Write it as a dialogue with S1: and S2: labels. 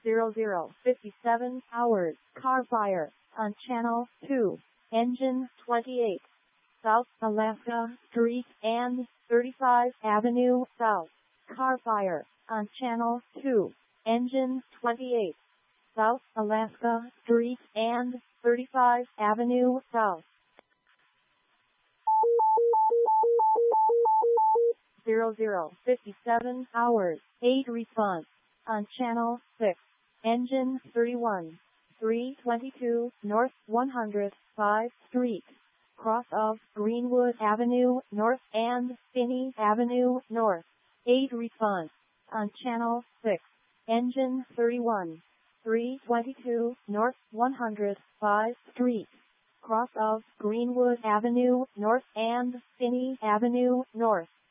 S1: 00:57 hours. Car fire on Channel 2. Engine 28. South Alaska Street and 35 Avenue South. Car fire on Channel 2. Engine 28. South Alaska Street and 35 Avenue South. 00:57 hours. 8 response on Channel 6. Engine 31. 322 North 105 Street. Cross of Greenwood Avenue North and Finney Avenue North. 8 response on Channel 6. Engine 31. 322 North 105 Street. Cross of Greenwood Avenue North and Finney Avenue North.